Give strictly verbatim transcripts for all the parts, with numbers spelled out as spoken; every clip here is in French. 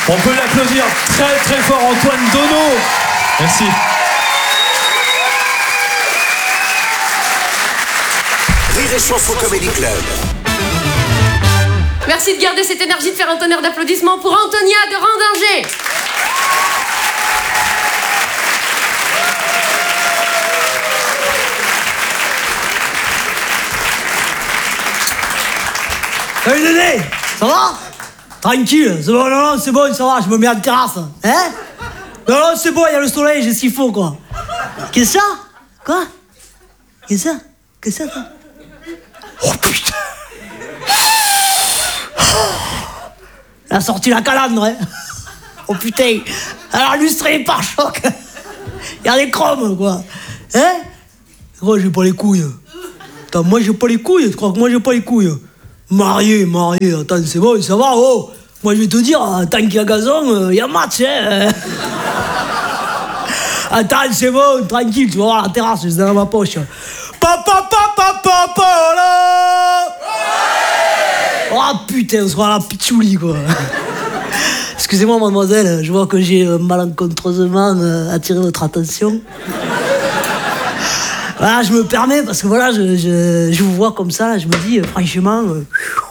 On peut l'applaudir très très fort, Antoine Donneau. Merci. Rire et Chanson Comedy Club. Merci de garder cette énergie, de faire un tonnerre d'applaudissements pour Antonia de Randinger. Salut Dédé, ça va? Tranquille, c'est bon, non, non, c'est bon, ça va, je me mets en terrasse. Hein? Non, non, c'est bon, il y a le soleil, j'ai ce qu'il faut, quoi. Qu'est-ce que ça? Quoi? Qu'est-ce que ça? Qu'est-ce que ça, toi? Oh putain! Elle a sorti la calandre, hein? Oh putain! Elle a illustré les pare-chocs! Il y a des chromes, quoi! Hein? Gros, j'ai pas les couilles. Attends, moi j'ai pas les couilles, tu crois que moi j'ai pas les couilles? Marié, marié, attends, c'est bon, ça va, oh! Moi je vais te dire, tant qu'il y a gazon, il y a match, hein! Attends, c'est bon, tranquille, tu vas voir la terrasse, c'est dans ma poche. Papa, papa, papa, là! Oh putain, on sera à la pitchouli, quoi. Excusez-moi, mademoiselle, je vois que j'ai malencontreusement attiré votre attention. Voilà, je me permets, parce que voilà, je, je, je vous vois comme ça, là, je me dis, franchement... Euh,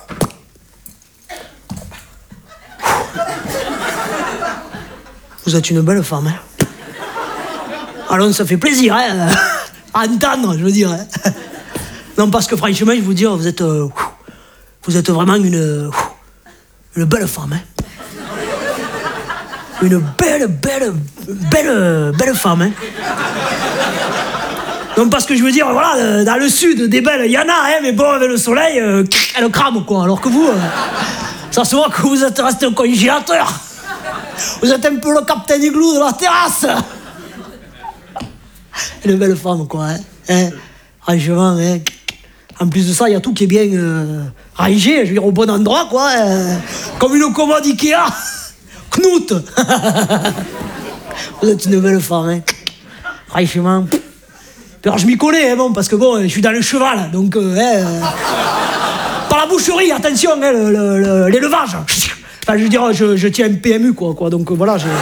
vous êtes une belle femme, hein. Alors, ça fait plaisir, hein, à entendre, je veux dire. Hein. Non, parce que franchement, je vous dis, vous êtes... Euh, vous êtes vraiment une... Une belle femme, hein. Une belle, belle, belle, belle femme, hein. Non, parce que je veux dire, voilà, dans le sud, des belles, il y en a, hein, mais bon, avec le soleil, euh, elle crame, quoi. Alors que vous, euh, ça se voit que vous êtes resté au congélateur. Vous êtes un peu le Captain Igloo de la terrasse. Une belle femme, quoi, hein. hein Franchement, hein. En plus de ça, il y a tout qui est bien euh, rangé, je veux dire, au bon endroit, quoi. Hein. Comme une commode Ikea. Knut. Vous êtes une belle femme, hein. Franchement... Alors je m'y connais, hein, bon, parce que bon, je suis dans le cheval, donc, euh, hein, par la boucherie, attention, hein, le, le, le, l'élevage. Enfin, je veux dire, je, je tiens un P M U, quoi, quoi, donc voilà, je...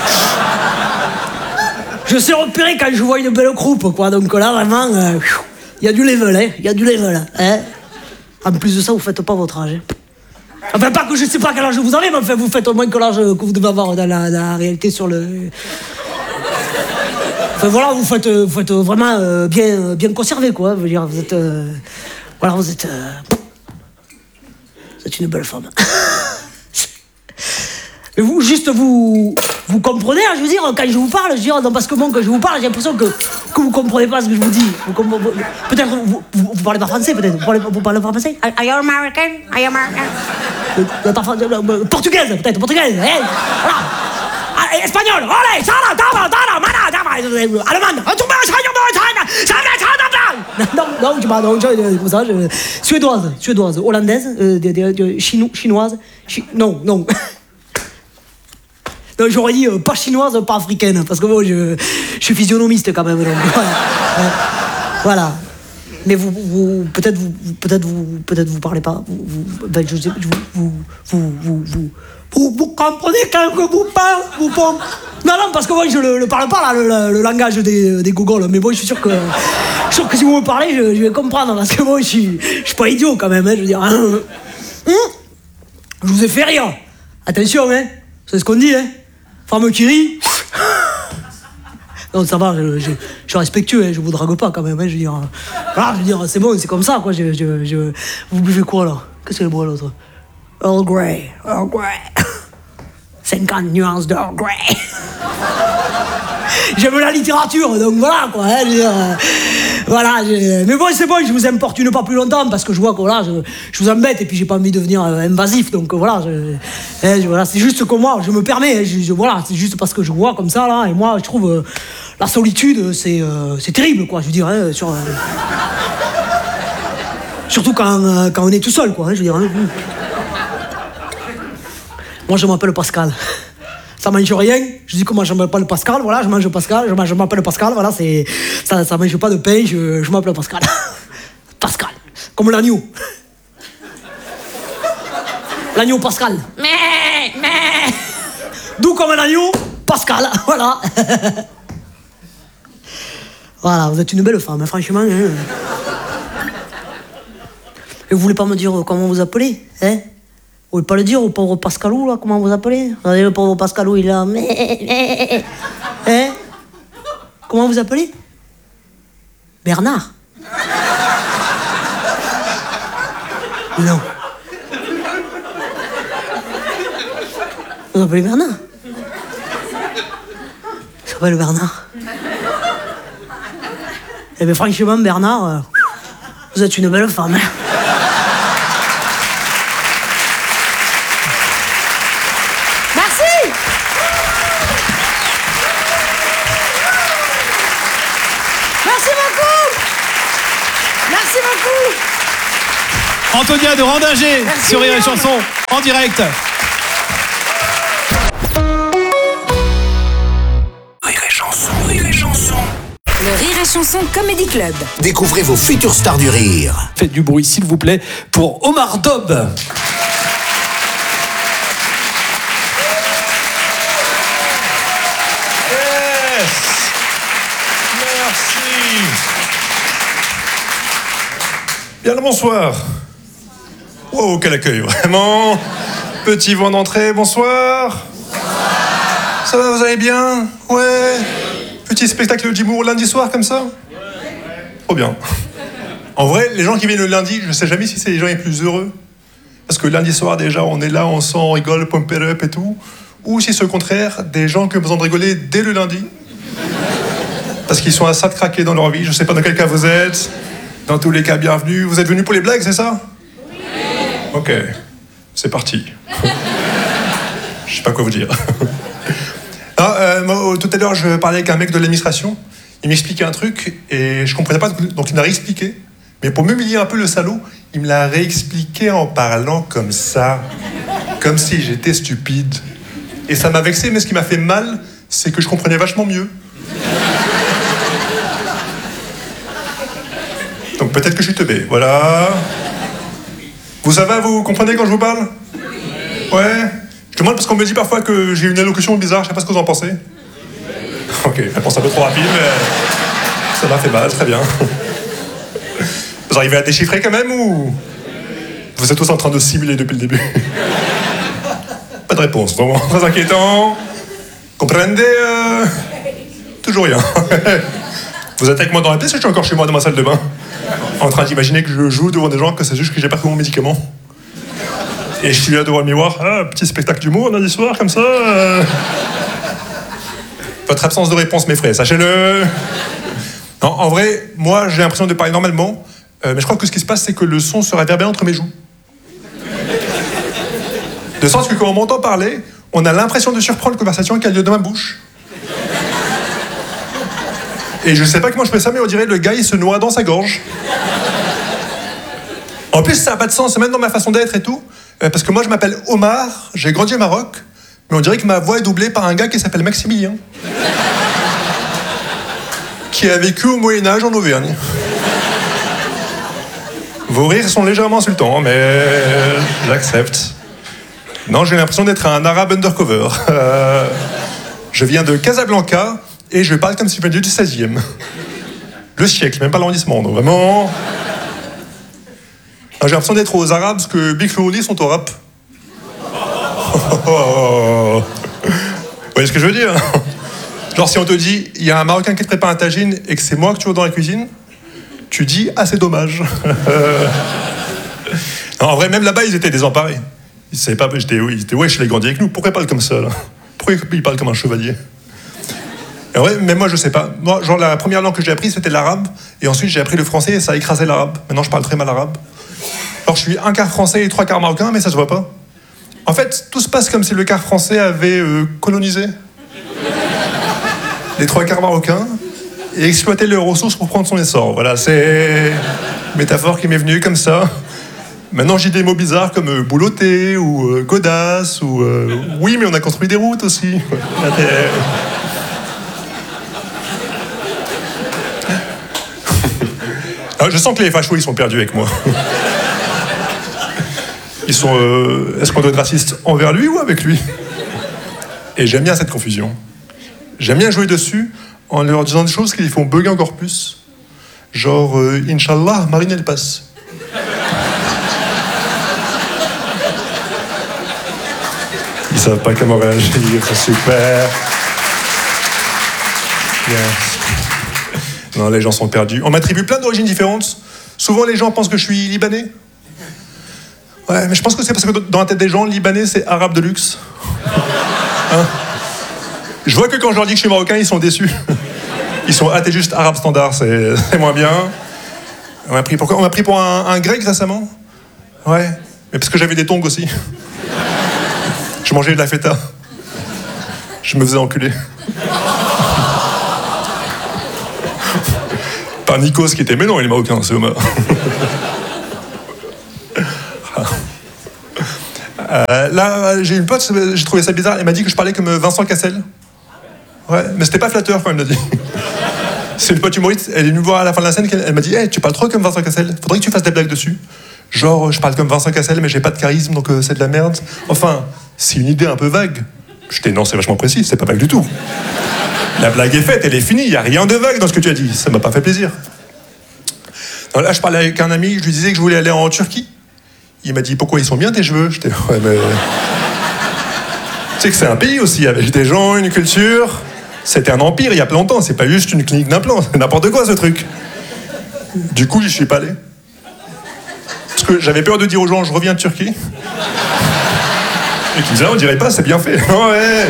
Je sais repérer quand je vois une belle croupe, quoi, donc là, vraiment, il euh, y a du level, hein, il y a du level, hein. En plus de ça, vous faites pas votre âge, hein. Enfin, pas que je sais pas quel âge vous avez, mais enfin, vous faites au moins que l'âge que vous devez avoir dans la, dans la réalité sur le... Enfin, voilà, vous faites, vous faites vraiment euh, bien, bien conservé, quoi. Je veux dire, vous êtes... Euh, voilà, vous êtes... Euh, vous êtes une belle femme. Et vous, juste, vous... Vous comprenez, hein, je veux dire, quand je vous parle, je veux dire, non, parce que bon, quand je vous parle, j'ai l'impression que, que vous comprenez pas ce que je vous dis. Vous, vous, peut-être, vous, vous, vous parlez pas français, peut-être. Vous parlez, vous parlez pas français? Are you American? Are you American? Portugaise, peut-être, portugaise. Hein, voilà. Espagnol, allez, ça là, da, da, da, mana, allemande, non, non, je pas, non, comme ça, je, suédoise, suédoise, hollandaise, euh, de, de, de, chino, chinoise, chi, non, non. Non, j'aurais dit euh, pas chinoise, pas africaine, parce que bon, je, je suis physionomiste quand même, donc voilà. Euh, voilà. Mais vous, vous peut-être vous, peut-être vous, peut-être vous parlez pas, vous, vous, ben, je sais, vous, vous, vous, vous, vous Vous, vous comprenez quand que vous parlez vous, bon. Non, non, parce que moi, je le, le parle pas, là, le, le, le langage des, des gogoles. Mais bon, je suis sûr que, je suis sûr que si vous me parlez, je, je vais comprendre. Parce que moi, je suis, je suis pas idiot quand même, hein, je veux dire. Hein, hein, je vous ai fait rire. Attention, hein. C'est ce qu'on dit, hein. Femme qui rit. Non, ça va, je, je, je suis respectueux, hein, je vous drague pas quand même, hein, je veux dire. Voilà, je veux dire, c'est bon, c'est comme ça, quoi. Je, je, je... Vous buvez quoi, là? Qu'est-ce qu'elle boit, l'autre? Earl Grey, Earl Grey. cinquante nuances d'Earl Grey. J'aime la littérature, donc voilà, quoi. Hein, je veux dire, euh, voilà, je... mais bon, c'est bon, je vous importune pas plus longtemps parce que je vois que voilà, je, je vous embête et puis j'ai pas envie de devenir euh, invasif, donc euh, voilà, je, hein, je, voilà, c'est juste que moi, je me permets, hein, je, je, voilà, c'est juste parce que je vois comme ça, là, et moi, je trouve euh, la solitude, c'est, euh, c'est terrible, quoi, je veux dire, hein, sur, euh, surtout quand, euh, quand on est tout seul, quoi, hein, je veux dire. Hein, moi, je m'appelle Pascal. Ça mange rien. Je dis que moi, je m'appelle Pascal. Voilà, je mange Pascal. Je, mange, je m'appelle Pascal. Voilà, c'est ça. Ça mange pas de pain. Je, je m'appelle Pascal. Pascal, comme l'agneau. L'agneau Pascal. Mais, mais. doux comme un agneau, Pascal, voilà. Voilà, vous êtes une belle femme, hein, franchement. Hein. Et vous voulez pas me dire comment vous appelez, hein? Vous voulez pas le dire au pauvre Pascalou, là, comment vous appelez? Regardez, le pauvre Pascalou, il est là. Hein? Comment vous appelez? Bernard? Non. Vous appelez Bernard? Il s'appelle Bernard. Eh bien, franchement, Bernard, euh, vous êtes une belle femme. Hein. Merci. Merci beaucoup. Merci beaucoup. Antonia de Randinger sur Rire et Chanson en direct. Rire et Chanson, Rire et Chanson. Le Rire et Chanson Comedy Club. Découvrez vos futures stars du rire. Faites du bruit, s'il vous plaît, pour Omar Dob. Yes. Merci. Bien le bonsoir. Wow, quel accueil, vraiment. Petit vent d'entrée, bonsoir. Ça va, vous allez bien? Ouais. Petit spectacle d'humour lundi soir comme ça? Trop bien. En vrai, les gens qui viennent le lundi, je ne sais jamais si c'est les gens les plus heureux. Parce que lundi soir, déjà, on est là, on sent, on rigole, pump it up et tout. Ou si c'est au contraire, des gens qui ont besoin de rigoler dès le lundi. Parce qu'ils sont à ça de craquer dans leur vie. Je ne sais pas dans quel cas vous êtes. Dans tous les cas, bienvenue. Vous êtes venus pour les blagues, c'est ça? Oui. Ok, c'est parti. Je sais pas quoi vous dire. Ah, euh, moi, tout à l'heure, je parlais avec un mec de l'administration. Il m'expliquait un truc et je comprenais pas, donc il m'a réexpliqué. Mais pour m'humilier un peu le salaud, il me l'a réexpliqué en parlant comme ça. Comme si j'étais stupide. Et ça m'a vexé, mais ce qui m'a fait mal, c'est que je comprenais vachement mieux. Donc peut-être que je suis teubé, voilà. Vous savez, vous comprenez quand je vous parle? Ouais. Je demande parce qu'on me dit parfois que j'ai une allocution bizarre, je sais pas ce que vous en pensez. Ok, réponse un peu trop rapide, mais ça m'a fait mal, très bien. Vous arrivez à déchiffrer quand même, ou vous êtes tous en train de simuler depuis le début? Pas de réponse, vraiment très inquiétant. Comprenez euh... Toujours rien. Vous êtes avec moi dans la pièce, je suis encore chez moi dans ma salle de bain, en train d'imaginer que je joue devant des gens, que c'est juste que j'ai pas pris mon médicament. Et je suis là devant le miroir, ah, petit spectacle d'humour lundi soir, comme ça. Euh... Votre absence de réponse m'effraie, sachez-le. Non, en vrai, moi, j'ai l'impression de parler normalement, euh, mais je crois que ce qui se passe, c'est que le son se réverbère entre mes joues. De sorte que quand on m'entend parler, on a l'impression de surprendre la conversation qui a lieu dans ma bouche. Et je sais pas comment je fais ça, mais on dirait le gars, il se noie dans sa gorge. En plus, ça n'a pas de sens, même dans ma façon d'être et tout. Parce que moi, je m'appelle Omar, j'ai grandi au Maroc, mais on dirait que ma voix est doublée par un gars qui s'appelle Maximilien. Qui a vécu au Moyen-Âge en Auvergne. Vos rires sont légèrement insultants, mais j'accepte. Non, j'ai l'impression d'être un arabe undercover. Euh, je viens de Casablanca et je parle comme si je venais du seizième. Le siècle, même pas l'arrondissement, donc vraiment... J'ai l'impression d'être aux Arabes parce que Big Flo et Oli sont au rap. Vous voyez ce que je veux dire? Genre si on te dit, il y a un Marocain qui te prépare un tagine et que c'est moi que tu vois dans la cuisine, tu dis, ah c'est dommage. Non, en vrai, même là-bas, ils étaient désemparés. Ils savaient pas, j'étais, ils étaient, ouais, je l'ai grandi avec nous, pourquoi ils parlent comme ça là? Pourquoi ils parlent comme un chevalier? Et en vrai, même moi, je sais pas. Moi, genre, la première langue que j'ai appris, c'était l'arabe. Et ensuite, j'ai appris le français et ça a écrasé l'arabe. Maintenant, je parle très mal arabe. Alors, je suis un quart français et trois quarts marocain, mais ça se voit pas. En fait, tout se passe comme si le quart français avait euh, colonisé les trois quarts marocains et exploité leurs ressources pour prendre son essor. Voilà, c'est une métaphore qui m'est venue comme ça. Maintenant, j'ai des mots bizarres comme euh, boulotter ou euh, godasse ou euh, oui, mais on a construit des routes aussi. Alors, je sens que les fachos, ils sont perdus avec moi. Ils sont... Euh, est-ce qu'on doit être raciste envers lui ou avec lui? Et j'aime bien cette confusion. J'aime bien jouer dessus en leur disant des choses qui les font bugger encore plus. Genre, euh, Inch'Allah, Marine, elle passe. Ils savent pas comment réagir, c'est super. Yes. Non, les gens sont perdus. On m'attribue plein d'origines différentes. Souvent, les gens pensent que je suis libanais. Ouais, mais je pense que c'est parce que dans la tête des gens, libanais, c'est arabe de luxe. Hein? Je vois que quand je leur dis que je suis marocain, ils sont déçus. Ils sont, ah, t'es juste arabe standard, c'est, c'est moins bien. On m'a pris, pourquoi on m'a pris pour un, un grec récemment. Ouais, mais parce que j'avais des tongs aussi. Je mangeais de la feta. Je me faisais enculer. Par Nikos qui était, mais non, il est marocain, c'est Omar. euh, là, j'ai une pote, j'ai trouvé ça bizarre, elle m'a dit que je parlais comme Vincent Cassel. Ouais, mais c'était pas flatteur quand elle me l'a dit. C'est une pote humoriste, elle est venue me voir à la fin de la scène, elle m'a dit hey, tu parles trop comme Vincent Cassel, faudrait que tu fasses des blagues dessus. Genre, je parle comme Vincent Cassel, mais j'ai pas de charisme, donc euh, c'est de la merde. Enfin, c'est une idée un peu vague. J'étais non, c'est vachement précis, c'est pas vague du tout. La blague est faite, elle est finie, il y a rien de vague dans ce que tu as dit, ça m'a pas fait plaisir. Alors là, je parlais avec un ami, je lui disais que je voulais aller en Turquie. Il m'a dit pourquoi ils sont bien tes cheveux. J'étais ouais, mais. Tu sais que c'est un pays aussi, avec des gens, une culture. C'était un empire il y a longtemps, c'est pas juste une clinique d'implants, c'est n'importe quoi ce truc. Du coup, j'y suis pas allé. Parce que j'avais peur de dire aux gens, je reviens de Turquie. Et qu'ils me disaient, on dirait pas, c'est bien fait. Ouais.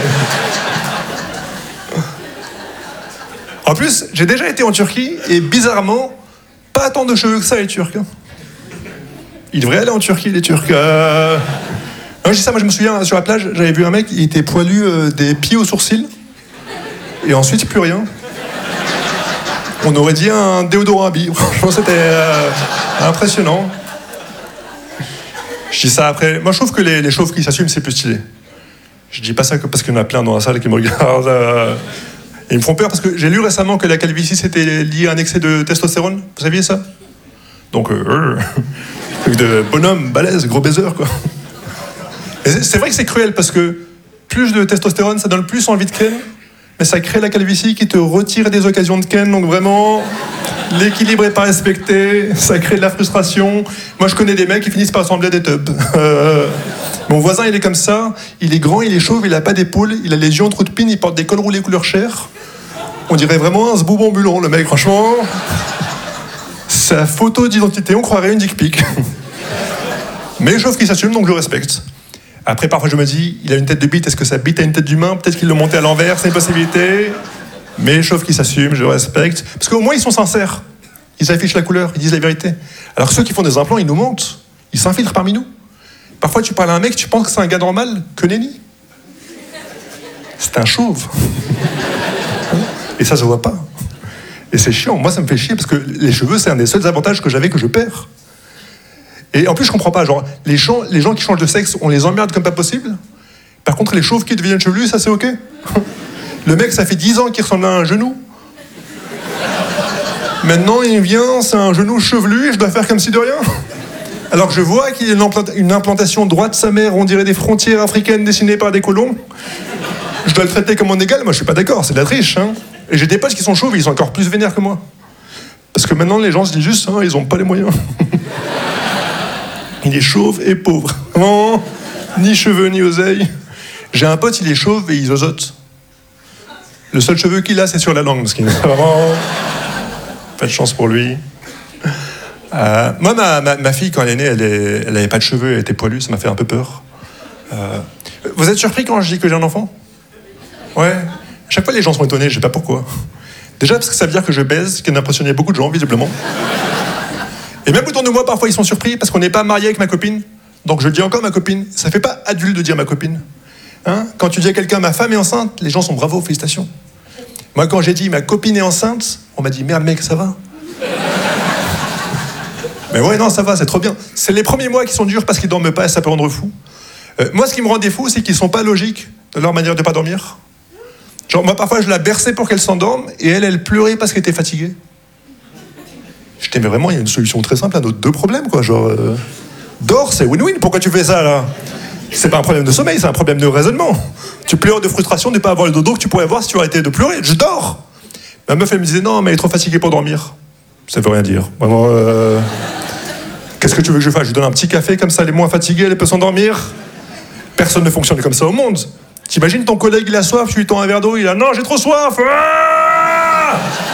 En plus, j'ai déjà été en Turquie, et bizarrement, pas tant de cheveux que ça, les Turcs. Ils devraient aller en Turquie, les Turcs. Euh... Non, je dis ça, moi je me souviens, sur la plage, j'avais vu un mec, il était poilu euh, des pieds aux sourcils. Et ensuite, plus rien. On aurait dit un déodorant à billes. Franchement, c'était euh, impressionnant. Je dis ça après. Moi, je trouve que les, les chauves qui s'assument, c'est plus stylé. Je dis pas ça que parce qu'il y en a plein dans la salle qui me regardent. Euh, et ils me font peur parce que j'ai lu récemment que la calvitie, c'était lié à un excès de testostérone. Vous saviez ça? Donc, euh, truc de bonhomme, balèze, gros baiser, quoi. Et c'est, c'est vrai que c'est cruel parce que plus de testostérone, ça donne plus envie de ken. Mais ça crée la calvitie qui te retire des occasions de ken, donc vraiment, l'équilibre n'est pas respecté, ça crée de la frustration. Moi, je connais des mecs qui finissent par ressembler à des tubs. Euh, mon voisin, il est comme ça, il est grand, il est chauve, il n'a pas d'épaule, il a les yeux en trou de pine, il porte des cols roulés couleur chair. On dirait vraiment un zboub ambulant, le mec, franchement. Sa photo d'identité, on croirait une dick pic. Mais chauve qui s'assume, donc je respecte. Après, parfois, je me dis, il a une tête de bite, est-ce que sa bite a une tête d'humain? Peut-être qu'il l'a monté à l'envers, c'est une possibilité. Mais chauve qui s'assume, je respecte. Parce qu'au moins, ils sont sincères. Ils affichent la couleur, ils disent la vérité. Alors ceux qui font des implants, ils nous mentent. Ils s'infiltrent parmi nous. Parfois, tu parles à un mec, tu penses que c'est un gars normal, que nenni. C'est un chauve. Et ça se voit pas. Et c'est chiant. Moi, ça me fait chier parce que les cheveux, c'est un des seuls avantages que j'avais que je perds. Et en plus, je comprends pas, genre, les gens, les gens qui changent de sexe, on les emmerde comme pas possible. Par contre, les chauves qui deviennent chevelus, ça c'est ok. Le mec, ça fait dix ans qu'il ressemble à un genou. Maintenant, il vient, c'est un genou chevelu, et je dois faire comme si de rien. Alors que je vois qu'il y a une, implant- une implantation droite de sa mère, on dirait des frontières africaines dessinées par des colons. Je dois le traiter comme mon égal, moi je suis pas d'accord, c'est de la triche. Hein. Et j'ai des potes qui sont chauves, ils sont encore plus vénères que moi. Parce que maintenant, les gens se disent juste, hein, ils ont pas les moyens. Il est chauve et pauvre. Vraiment, ni cheveux ni oseille. J'ai un pote, il est chauve et il zozote. Le seul cheveu qu'il a, c'est sur la langue. Parce qu'il a vraiment pas de chance pour lui. Euh, moi, ma, ma, ma fille, quand elle est née, elle, est, elle avait pas de cheveux, elle était poilue, ça m'a fait un peu peur. Euh, vous êtes surpris quand je dis que j'ai un enfant? Ouais. À chaque fois, les gens sont étonnés, je sais pas pourquoi. Déjà parce que ça veut dire que je baise, ce qui a impressionné beaucoup de gens, visiblement. Et même autour de moi, parfois, ils sont surpris parce qu'on n'est pas marié avec ma copine. Donc je dis encore ma copine. Ça fait pas adulte de dire ma copine. Hein? Quand tu dis à quelqu'un ma femme est enceinte, les gens sont bravo, félicitations. Moi, quand j'ai dit ma copine est enceinte, on m'a dit merde mec, ça va? Mais ouais, non, ça va, c'est trop bien. C'est les premiers mois qui sont durs parce qu'ils dorment pas et ça peut rendre fou. Euh, moi, ce qui me rend fou, c'est qu'ils sont pas logiques de leur manière de pas dormir. Genre, moi, parfois, je la berçais pour qu'elle s'endorme et elle, elle pleurait parce qu'elle était fatiguée. Je disais, mais vraiment, il y a une solution très simple à nos deux problèmes, quoi. Genre, euh, dors, c'est win-win, pourquoi tu fais ça, là? C'est pas un problème de sommeil, c'est un problème de raisonnement. Tu pleures de frustration de ne pas avoir le dodo que tu pourrais avoir si tu arrêtais de pleurer. Je dors. Ma meuf, elle me disait non, mais elle est trop fatiguée pour dormir. Ça veut rien dire. Vraiment, euh... qu'est-ce que tu veux que je fasse? Je lui donne un petit café, comme ça, elle est moins fatiguée, elle peut s'endormir. Personne ne fonctionne comme ça au monde. T'imagines ton collègue, il a soif, tu lui tends un verre d'eau, il a non, j'ai trop soif. Ah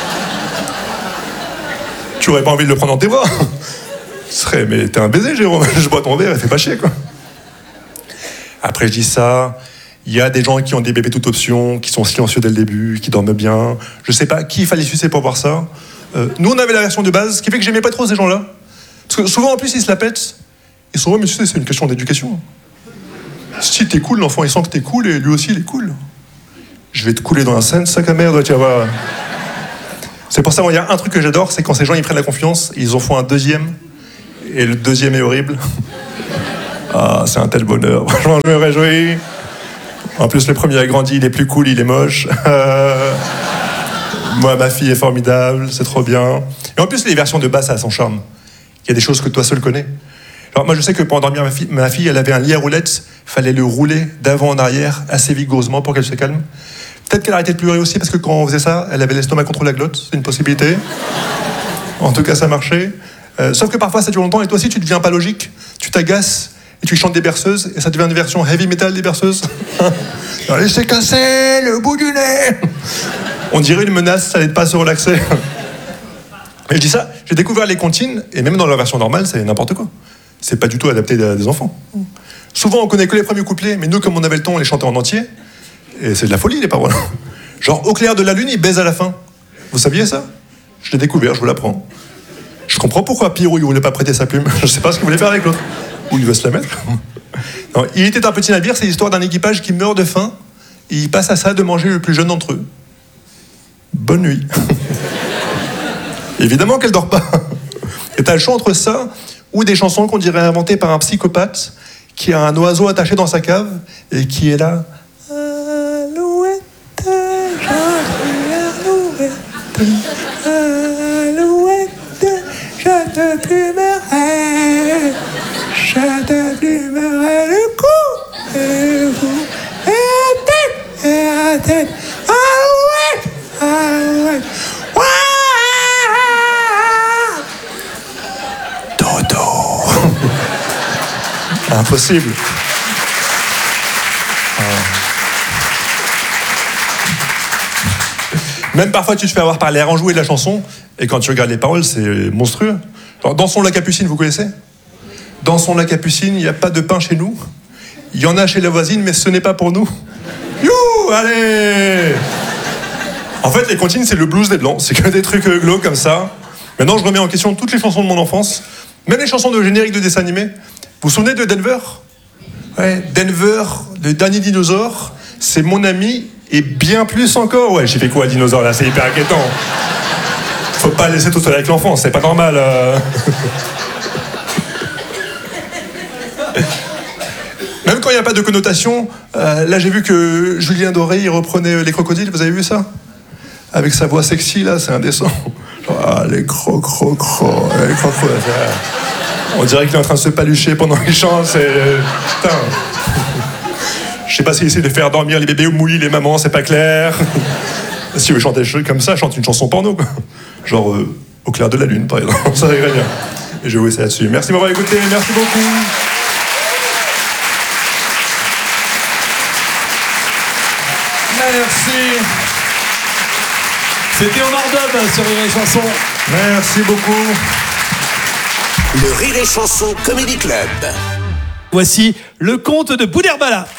tu aurais pas envie de le prendre dans tes bras. Ce serait, mais t'es un baiser, Jérôme. Je bois ton verre, et fais pas chier, quoi. Après, je dis ça. Il y a des gens qui ont des bébés toute option, qui sont silencieux dès le début, qui dorment bien. Je sais pas qui il fallait sucer pour voir ça. Euh, nous, on avait la version de base, ce qui fait que j'aimais pas trop ces gens-là. Parce que souvent, en plus, ils se la pètent. Ils sont, ouais, mais tu sais, c'est une question d'éducation. Si t'es cool, l'enfant, il sent que t'es cool, et lui aussi, il est cool. Je vais te couler dans la scène, sac à merde, tu vas voir. C'est pour ça, il y a un truc que j'adore, c'est quand ces gens, ils prennent la confiance, ils en font un deuxième, et le deuxième est horrible. Ah, c'est un tel bonheur. Franchement, je me réjouis. En plus, le premier a grandi, il est plus cool, il est moche. Euh... Moi, ma fille est formidable, c'est trop bien. Et en plus, les versions de base, ça a son charme. Il y a des choses que toi seul connais. Alors, moi, je sais que pour endormir ma fille, ma fille, elle avait un lit à roulettes. Il fallait le rouler d'avant en arrière, assez vigoureusement pour qu'elle se calme. Peut-être qu'elle arrêtait de pleurer aussi, parce que quand on faisait ça, elle avait l'estomac contre la glotte. C'est une possibilité. En tout cas, ça marchait. Euh, sauf que parfois, ça dure longtemps, et toi aussi, tu deviens pas logique. Tu t'agaces. Et tu chantes des berceuses, et ça devient une version heavy metal des berceuses. Allez, c'est cassé le bout du nez. On dirait une menace, ça n'aide pas à se relaxer. Mais je dis ça, j'ai découvert les comptines, et même dans la version normale, c'est n'importe quoi. C'est pas du tout adapté à des enfants. Souvent, on connaît que les premiers couplets, mais nous, comme on avait le temps, on les chantait en entier. Et c'est de la folie, les paroles. Genre, au clair de la lune, il baise à la fin. Vous saviez ça? Je l'ai découvert, je vous l'apprends. Je comprends pourquoi Pierrot, il voulait pas prêter sa plume. Je sais pas ce qu'il voulait faire avec l'autre. Où il veut se la mettre. Non, il était un petit navire, c'est l'histoire d'un équipage qui meurt de faim et il passe à ça de manger le plus jeune d'entre eux. Bonne nuit. Évidemment qu'elle dort pas. Et t'as le choix entre ça ou des chansons qu'on dirait inventées par un psychopathe qui a un oiseau attaché dans sa cave et qui est là. Alouette, alouette, alouette, je te plumerai. Je te plumerai le cou, et vous, et la tête, et la tête. Ah ouais, ah ouais. Dodo. Impossible. Ah. Même parfois, tu te fais avoir par l'air enjoué de la chanson, et quand tu regardes les paroles, c'est monstrueux. Genre, Dansons la Capucine, vous connaissez ? Dansons la Capucine, il n'y a pas de pain chez nous. Il y en a chez la voisine, mais ce n'est pas pour nous. You, allez. En fait, les comptines, c'est le blues des Blancs. C'est que des trucs glauques comme ça. Maintenant, je remets en question toutes les chansons de mon enfance. Même les chansons de générique de dessins animés. Vous vous souvenez de Denver? Ouais, Denver, le dernier dinosaure, c'est mon ami, et bien plus encore. Ouais, j'ai fait quoi, dinosaure, là? C'est hyper inquiétant. Faut pas laisser tout seul avec l'enfant, c'est pas normal. Euh... Même quand il n'y a pas de connotation, euh, là j'ai vu que Julien Doré, il reprenait Les Crocodiles, vous avez vu ça? Avec sa voix sexy, là, c'est indécent. Genre, ah, les cro cro cro, les cro cro. On dirait qu'il est en train de se palucher pendant qu'il chante, c'est... Putain. Je sais pas s'il essaie de faire dormir les bébés ou mouiller les mamans, c'est pas clair. Si tu veux chanter des choses comme ça, chante une chanson porno, quoi. Genre, euh, Au clair de la lune, par exemple, ça irait bien. Et je vais vous laisser là-dessus. Merci de m'avoir écouté, merci beaucoup. Merci. C'était Omar Dub sur Rire et Chanson. Merci beaucoup. Le Rire et Chanson Comedy Club. Voici le conte de Boudherbala.